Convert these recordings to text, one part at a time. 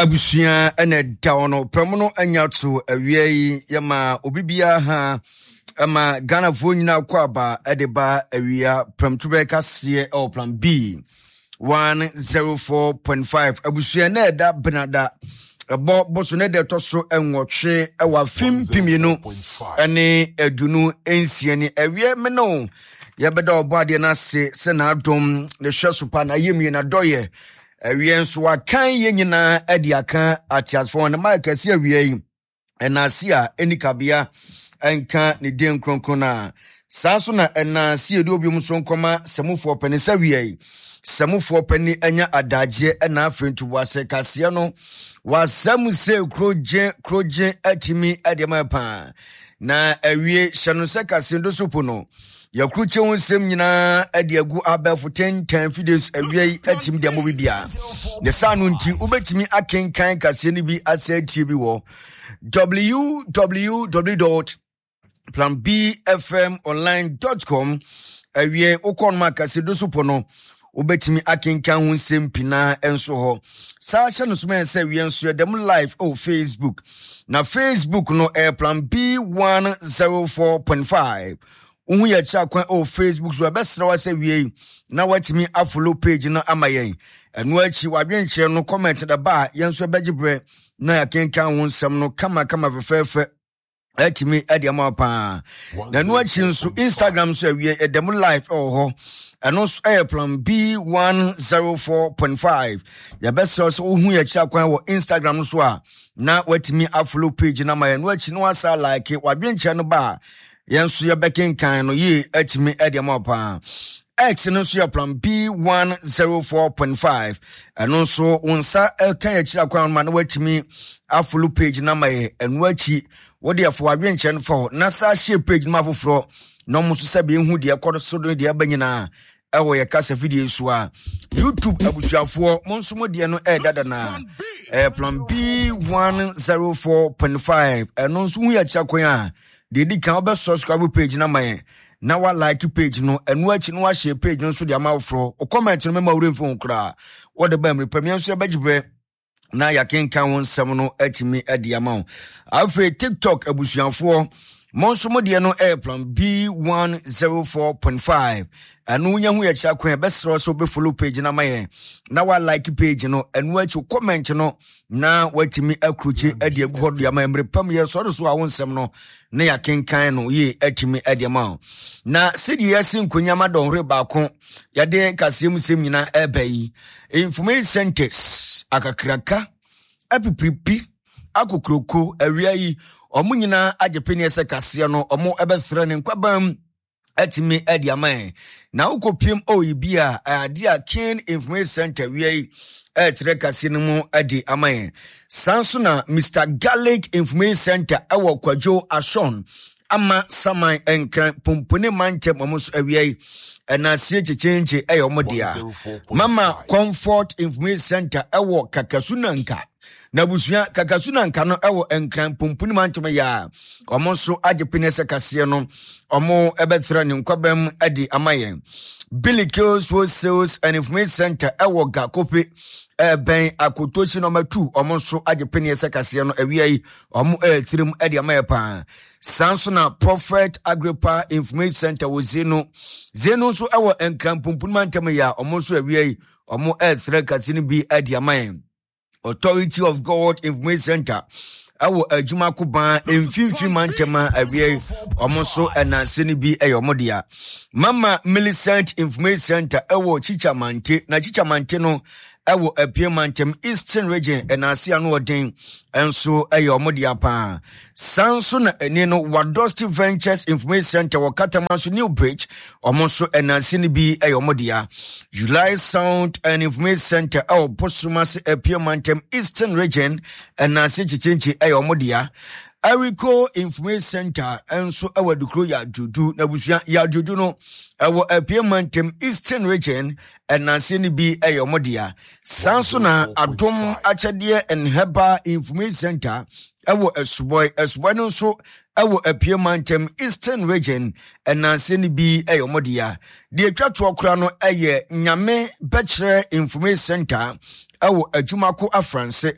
Abusia ene dawono pramono anyato awiei yama obibia ha ama Ghana vonyina kwaba edeba awia pramtube kase o plan B 104.5 abusia na eda benada ebo boso na de toso enwotwe ewa fimpiminu ene edunu ensie ni awie meno yabeda obade na se na adom ne hwesopa na yemie na doye awie nso wakan ye nyina adi aka atiasfo na mike si awie yi enase a enikabia enka ne den kronkron na sanso na enase edu obium so nkoma semufo pani sawie semufo pani anya adaje na afentu wase kase no wasamu se kroje atimi adema pa na awie hyano se kase ndo sopo yakruche wonsem nyina adiagu abafu 10 videos awie atim de mobibia de sanu nti ubetimi akenkan kase ni bi asetie bi wo www.planbfmonline.com awie ukon makase do supono ubetimi akenkan wonsem pina enso ho sa hye no soma se wie enso dem live o Facebook na Facebook no plan B 104.5 Uhu ya chakwan o Facebook so abesra wa se wie na watimi afollow page no amayen enu achi wadwenche no comment da ba yenso begibre na yakenkan wonsam no kama fefefe atimi adiama pa na enu achi nso Instagram so wie edem live ho eno so plan B 104.5 ya besra so uhu ya chakwan wo Instagram so a na watimi afollow page na amayen enu achi no asa like wadwenche no ba yensu ya beken kan no ye atimi ediama pa X no so ya plan B 104.5 eno so unsa kan ya kira kwan ma na watimi afulu page na maye enu achi wode afo adwenche no for na sa share page ma foforo no muso sabe hu de ekoro so de abanyina ewo ye kasa video so a YouTube abusuafo monso mo de no dada na plan B 104.5 eno so hu ya kira kwan a dedi kan obe subscribe page na maye na wa like page no enu achi no wa share page no so de amafro o comment no mema wuremfo nkura wo de ba mrepamian so abagibre na yakenkan wonsam no atimi adi amaw afi TikTok abusuanfo monso mo de no plan B 104.5 anu nya hu ya cha kwan besro so be follow page na maye na wa like page no enu achi comment no na watimi akruche adi aguhodo ya mrepam ye so so a wonsam no na yakenkan no ye atimi adi amaw na sidi yasin kunyama don reba ko yade kasem sem nyina ebayi information centers akakraka apipripi akokroko awiayi omu nyina agepeni ese kase no omu ebefre ne nkwabam atimi adi amaye na ukopiem oyibia adia Ken Information Center wiayi etre kase no mu adi amaye sanso na Mr Garlic Information Center ewo Kwajo Ashon ama saman enkran pompone mantem omuso awiayi na sie chechenche eyomodia Mama Comfort Information Center ewo Kakasunanka na busua Kakasunanka no ewo enkran pompone mantem ya omuso agepinese kase no omo ebethra ne nkwabam adi amaye Billy Kills Sales and Information Center ewo Gakope ben akotochi number 2 omonso agepeni esekase no awiai omo etrim ade amaye pa sanso na Prophet Agrippa Information Center wo zeno so ewo enkrampumpunman tem ya omonso awiai omo etre kase no bi ade amaye Authority of God Information Center awo ajuma kuban emfimfi mantema awie omoso enanse ni bi eyomodia Mama Millicent Information Center awo Chichamante na Chichamante no awo Apiemantem Eastern Region enanse anu odin enso eyomodia pa sanso na eni no Wadosti Ventures Information Center Wakatamanso New Bridge omoso enanse ni bi eyomodia July Sound and Information Center awo Posumase Apiemantem Eastern Region enanse chichenchi eyomodia Eriko Information Center enso awadukro ya dudu na busua ya dudu no ewo Apiemantem Eastern Region enanse ni bi eyomodia sanso na Adom Achadie and Heba Information Center ewo Esuboy no so ewo Apiemantem Eastern Region enanse ni bi eyomodia de atwato okra no eye Nyame Bechere Information Center ewo adwumako afranse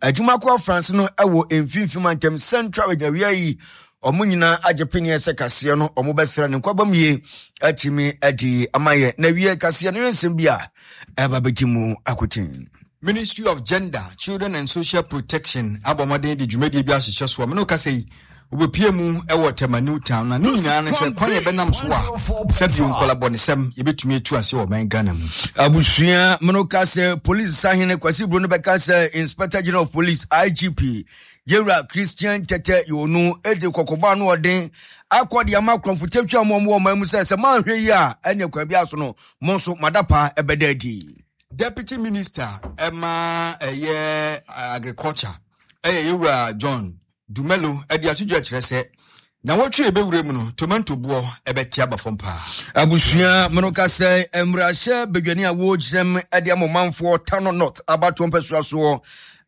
no ewo emfimfim antem central area yi omunyina agepeni ese kase no omobefra ne kwabamye atimi adi amaye na wie kase no ensem bia ebabetimu akotin. Ministry of Gender, Children and Social Protection abomade di dwumadi bia hyehyɛ so ameno kasei obepiemu ewo Tema New Town na nyina ne se kwan ye benam so a sabiu nkolabɔnesɛm yebetumi etu ase wɔ man Ghana mu abusua meno kase police sahene Kwasi Bro no bɛka sɛ Inspector General of Police IGP Yewra Christian Tete Yonu edi kokoba no ɔden akɔde amakrɔmfo tetwa mo man mu sɛ manhwɛ yi a ɛne kwa bia so no mo nso madapa ebedadi. Deputy Minister Emma Agriculture Yewra John Dumelo edi atudwa kyerɛ sɛ na wotwe ebewure mu no tomato buo ebetia bafompa abusua menoka sɛ emrahye bedwani awo gyem edi amomanfo Tano North abato mpɛso aso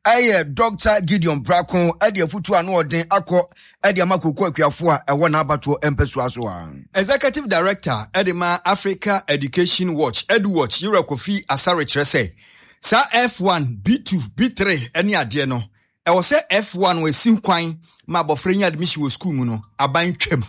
Dr. Gideon Brako edi afutu ano ɔden akɔ edi amakoko akuafo a ɛwɔ na abato mpɛso aso a Executive Director Edema Africa Education Watch EduWatch Yewra Kofi Asare kyerɛ sɛ sa F1 B2 B3 eni ade no ɛwɔ sɛ F1 we sim kwan ma bofre nya admission wo school mu no aban twam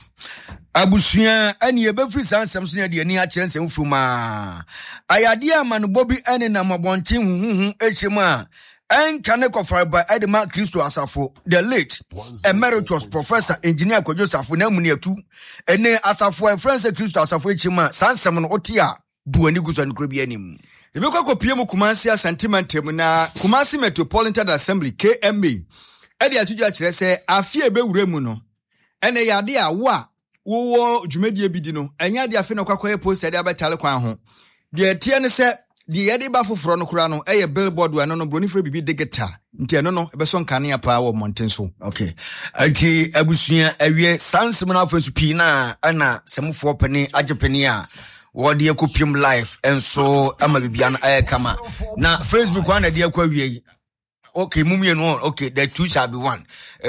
abusua ani ebefri sansam so ne de ani a kyerɛ nsɛm fruma ayade amanbo bi ene na mabɔnten huhu ehyem a enka ne kɔfarba Edema Kristo Asafo the late emeritus Professor Engineer Kojo Safo na mu ne atu ene Asafo Friends Kristo Asafo ehyem a sansam no ote a buani guso ne krobi anim ebekɔ kopie mu Kumasi Asantemantem na Kumasi Metropolitan Assembly KMA edi atudwa kyerɛ sɛ afie ebewure mu no ene yade a wo dwumadie bi di no enya de afi no kwakɔyɛ post ade abetale kwan ho de tie ne sɛ de yade ba foforo no kura no billboard wa no broni fre bibi digital nti eno no ebeso nkane apa wo monten so. Okay anti abusua awie sansem na afansu pi na ana semfo pani agepani a wodi ekopim live enso ama bibia na kama na Facebook one de akwawie. Okay, mummy and one. Okay, the two shall be one.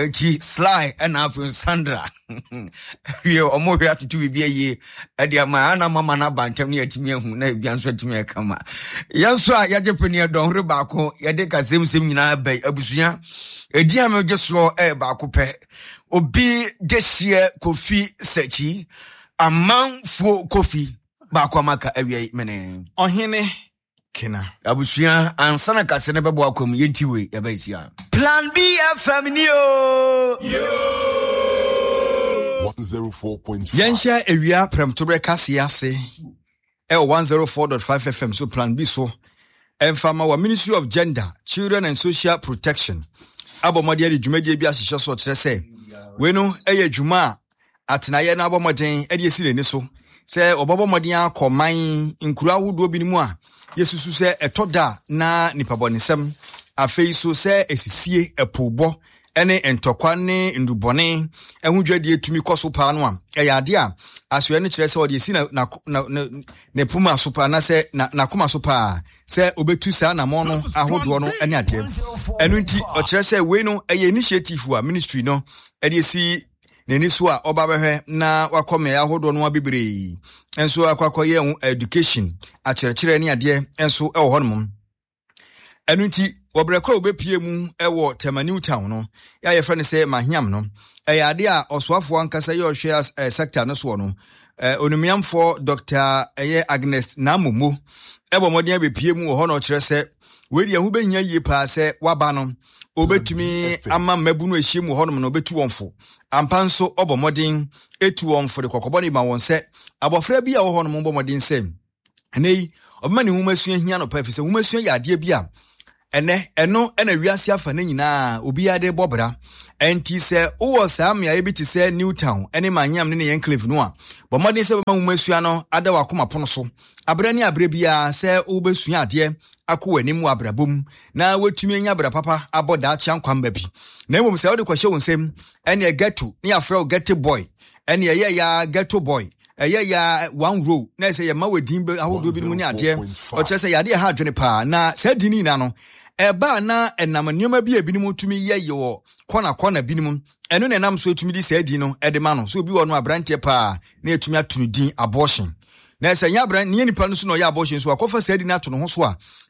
Sly and Afro Sandra. We are more here to be a year. At the Amana Mama Bantam near to me, who never answered to me a comma. Yanswa Yajapania Don Rebako, Yadeka Simina Bay Abusia. A diam just saw a bacope. Obi this year coffee sechi. A man for coffee. Bakwamaka every minute. On him. Kena abusua ansana kase ne bebo akom yentiwe yabaisia Plan B FM yo 104.5 Yensha ewia premtobre kase ase 104.5 FM so Plan B so emfama wa Ministry of Gender, Children and Social Protection abomode de dwumadie bi ahyehyɛ so kyerɛ sɛ we no dwuma atenaye na abomoden de esi ne so sɛ obobomodien akɔman nkura ahodo bi ni mu a Yesusu se etoda na nipabonisem afei so se esisie epobɔ ene entokwa ne ndubɔne ehudwade etumi kɔso pa no a eyade a asoɛ ne kyerɛ se ɔde esi na puma so pa na se na koma so pa se obetu sa na mo no ahodo no ene ade enu nti ɔkyerɛ se we no eye initiative wa ministry no ede esi neni so a oba behwe na wakɔme ahodo no abebre enso akwakoye education akyerɛkyerɛ ne ade enso ɛwɔ hɔ nom enu nti obrekɔ obepie mu ɛwɔ Tema New Town no ya yɛfrɛ ne sɛ mahiam no ɛyɛ ade a ɔsoafo ankasa yɛ ɔhwɛ sector no so no onumiamfo Dr. Agnes Namomo ɛbɔ mɔden abepie mu wɔ hɔ no ɔkyerɛ sɛ we de ho benya yie pa sɛ waba no obetumi ama mabunu ehye mu hɔ no no obetu wɔnfo ampa nso ɔbɔ mɔden etu wɔnfo de kokɔbɔ ne ma wɔn sɛ abɔfra bi a wɔ hɔ no mbɔ mɔden sɛ enei ɔbɛma ne humasua hia no pa fi sɛ humasua yɛ ade bi a ɛno ɛna wiase afa ne nyinaa obi ade bɔbra enti sɛ wɔ saa mmea ebi te sɛ New Town ɛne manyam ne ne enclave no a bɔ mɔden sɛ bɛma humasua no ada wakoma pono so abrɛ ne abrɛ bia sɛ wobɛsua ade akɔ w'anim abrabom na wetumi anya abra papa abɔ daakye ankwamba bi na mmom sɛ wode kɔhyɛ wo nsɛm ɛne ghetto ne afrɛ wo ghetto boy ɛne ɛyɛ ya ghetto boy ɛyɛ ya one row na sɛ yɛ ma wedin be ahodo bi mu ne ade ɔkyerɛ sɛ yade ha adwene pa na sɛ dini na no ɛba na ɛnam nneɛma bi ebinim tumi yɛ wɔ kɔna binim ɛno na ɛnam so tumi di sɛ di no ɛde ma no so obi wɔ no abrante pa na etumi atunu din abortion na sɛ nya abran ne nipa no so na ɔyɛ abortion so akɔfa sɛ di na to no ho so a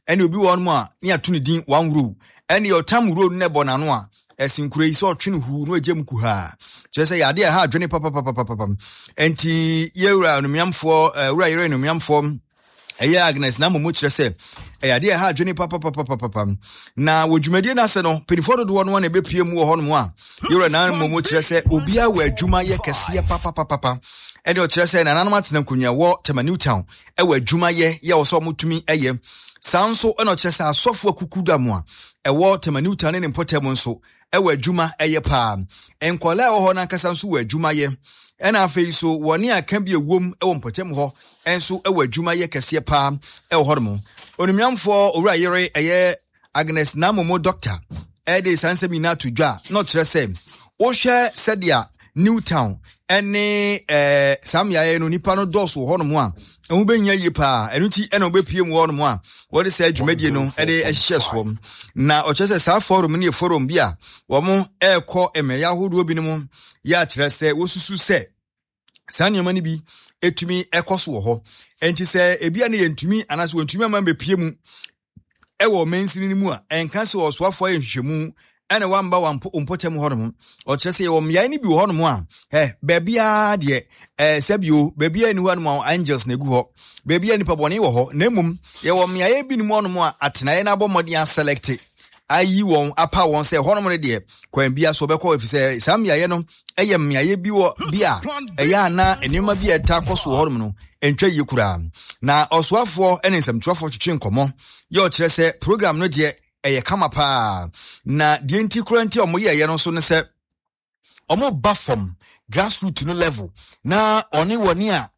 ene obi won mo a ne ato ne din one row ene otam row ne bo na no a esinkure yi so twene hu no agem ku ha kyerɛ sɛ yade ha adwene papa enti yewura anumiamfo wura yere anumiamfo ɛyɛ Agnes na momo kyerɛ sɛ yade ha adwene papa na wodwumadie na sɛ no penifo dodo no na ebepie mu wɔ hɔ no mu a yewura na momo kyerɛ sɛ obia wɔ adwuma yɛ kɛseɛ papa ɛne ɔkyerɛ sɛ nananom atena nkonya wɔ Tema Newtown ɛwɔ adwuma yɛ wɔ sɛ ɔmotumi ɛyɛ saa nso ɛna ɔkyerɛ sɛ asɔfo akuku da mu a ɛwɔ Tema Newtown ne mpɔtam nso ɛwɔ adwuma ɛyɛ paa nkɔla ɛwɔ hɔ nankasa nso wɔ adwuma yɛ ɛna afei so wɔne aka bi ewom ɛwɔ mpɔtam hɔ ɛnso ɛwɔ adwuma yɛ kɛseɛ paa ɛwɔ hɔ mo onumiamfo owura yere ɛyɛ Agnes na momo doctor ɛde sansɛm ina to dwa na ɔkyerɛ sɛ wohwɛ sɛdeɛ Newtown ɛne samyae no nipa no dɔso hɔ mo a ɛho bɛnya yie paa ɛno ti ɛna obɛpie mu hɔ mo a wɔde sɛ adwumadie no ɛde ɛhyehyɛ so na ɔkyerɛ sɛ saa forum ne forum bi a wɔn ɛkɔ ɛmɛya ahodoɔ bi no mu yɛ akyerɛ sɛ wosusu sɛ saa nneɛma no bi etumi ɛkɔ so wɔ hɔ enti sɛ ebia ne yɛntumi anaasɛ wɔntumi ama bɛpie mu ɛwɔ mɛnsini no mu a ɛnka sɛ ɔsoafoɔ yɛ nhwehwɛmu ɛna wamba wampɔtam hɔ nom ɔkyerɛ sɛ yɛwɔ mmeae no bi wɔ hɔ nom a baabia deɛ sɛbio baabia ni hɔ nom a angels na egu hɔ baabia nipa bɔne wɔ hɔ na mmom yɛwɔ mmeae bi nom hɔ nom a atenaeɛ no abɔ mmɔden aselect ayi wɔn apa wɔn sɛ hɔ nom no deɛ kwan bia so bɛkɔ efi sɛ saa mmeae no ɛyɛ mmeae bi wɔ bi a ɛyɛ ana nneɛma bi a ɛta kɔ so hɔ nom no ɛntwa yie koraa na ɔsoafoɔ ɛne nsɛmtwerɛfoɔ twetwe nkɔmmɔ yɛ ɔkyerɛ sɛ program no deɛ ɛyɛ kama paa na deɛ nti kura nti ɔmo yɛ no so ne sɛ ɔmo ba from grassroots no level na ɔne wɔne a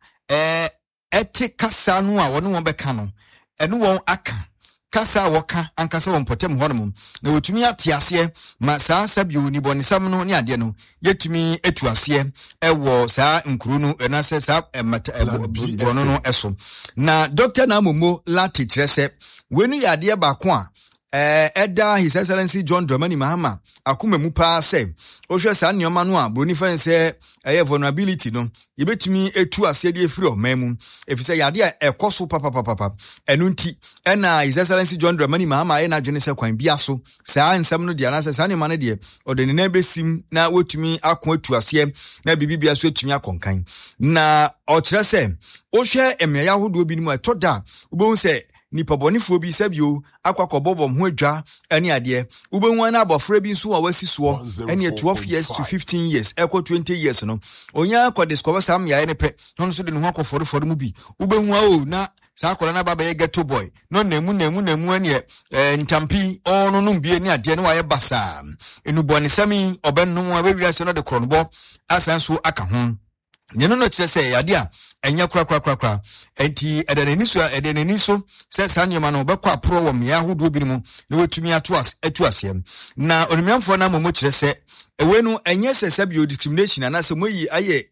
ɛte kasa no a wɔne wɔn bɛka no ɛne wɔn aka kasa a wɔka ankasa wɔn pɔtɛm hɔ nom na wɔtumi ate aseɛ ma saa sabio nibɔnisam no ne adeɛ no yɛtumi etu aseɛ ɛwɔ saa nkuru no ɛnasɛ saa borɔno no ɛso na Dr. Namomo Lati kyerɛ sɛ wenu yɛ adeɛ baako a ɛda His Excellency John Dramani Mahama akoma mu paa sɛ ohwɛ saa nneɛma no a broni fɛn sɛ ɛyɛ vulnerability no yɛbɛtumi etu aseɛ de efiri ɔman mu efisɛ yade a ɛkɔ so papa ɛno nti ɛna His Excellency John Dramani Mahama ayɛ n'adwene sɛ kwan bia so saa nsɛm no deɛ anasɛ saa nneɛma no deɛ ɔde ne nan besim na wotumi ako atu aseɛ na bibi bia so atumi akɔnkan na ɔkyerɛ sɛ ohwɛ mmeaeɛ ahodoɔ bi no mu ɛtɔ da wobɛhu sɛ nipa bɔnifoɔ bi sɛbio akɔkɔbɔbɔ ho adwa ɛne adeɛ wobɛhu ana abɔfra bi nso a wasi soɔ ɛne 12 years to 15 years ɛkɔ 20 years no onya akɔ discover saa mmeaeɛ ne pɛ no nso de ne ho akɔfɔrefɔre mu bi wobɛhu na saa akɔla na baba yɛ ghetto boy no namu ɛneɛ ntampi ɔno no mbie ne adeɛ ne wayɛ basaa enubɔnesɛm ɔbɛnom a bɛwia sɛ no de korɔnbɔ asan so aka ho nyeno no kyerɛ sɛ yade a ɛnya kura enti ɛde n'ani so sɛ saa nneɛma no bɛkɔ aporo wɔ mmea ahodoɔ bi mu na wɔtumi atu aseɛ na onumiamfoɔ no amɔ kyerɛ sɛ ɛwɛ no ɛnyɛ sɛ bio discrimination anaasɛ moyi ayɛ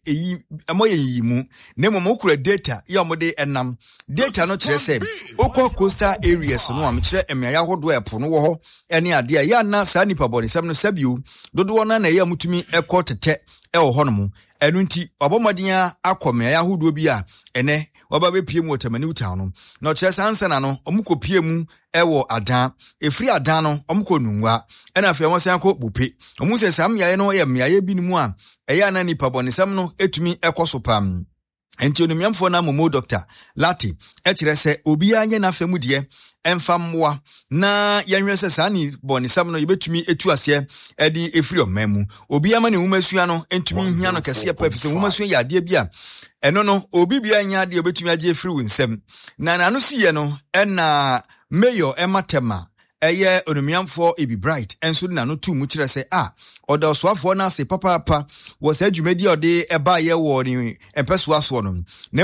yi mu na mmom okura data yɛ ɔmode ɛnam data no kyerɛ sɛ okɔ coastal areas no a mekyerɛ mmea ahodoɔ ɛpo no wɔ hɔ ɛne adeɛ a yɛ ana saa nipa bɔnesɛm no sɛ bio dodoɔ no na ɛyɛ mutumi ɛkɔ tetɛ ɛwɔ hɔ no mu ɛno nti ɔbɔmmɔden akɔ mmeaeɛ ahodoɔ bi a ɛnɛ waba bɛpie mu wɔ Tema Newtown no na ɔkyerɛ saa nsana no ɔmo pie mu ɛwɔ adan efiri adan no ɔmo kɔ nungwa ɛna afei ɔmo san kɔ bupe ɔmo sɛ saa mmeaeɛ no yɛ mmeaeɛ bi no mu a ɛyɛ ana nipa bɔnesɛm no etumi ɛkɔ so pam enti onumiamfoɔ na Momo Dr. Lati ɛkyerɛ sɛ obiara nyɛ n'afɛ mu deɛ ɛmfa mmoa na yɛnhwɛ sɛ saa ni bɔnesɛm no yɛbɛtumi etu aseɛ ɛde efiri ɔman mu obiara ma ne nwoma sua no entumi hia no kɛseɛ pa efisɛ nwoma sua yɛ adeɛ bi a ɛno no obi bia nya adeɛ obɛtumi agye efiri wo nsɛm na nano si yɛ no ɛna mayor Emma Tema ɛyɛ onumiamfoɔ Ebi Bright enso de nano tu mu kyerɛ sɛ ɔda ɔsoafoɔ no ase papaapa wɔ saa dwumadi a ɔde ɛba yɛ wɔ ne mpɛsoa soɔ no